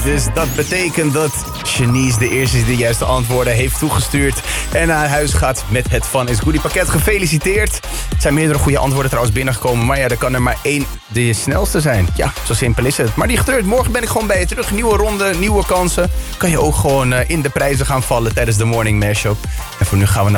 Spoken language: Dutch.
Dus dat betekent dat Shanice de eerste is die de juiste antwoorden heeft toegestuurd en naar huis gaat met het Fun is Goodie pakket. Gefeliciteerd. Er zijn meerdere goede antwoorden trouwens binnengekomen, maar ja, er kan er maar één de snelste zijn. Ja, zo simpel is het. Maar die getreurd, morgen ben ik gewoon bij je terug. Nieuwe ronde, nieuwe kansen. Kan je ook gewoon in de prijzen gaan vallen tijdens de Morning Mashup. En voor nu gaan we naar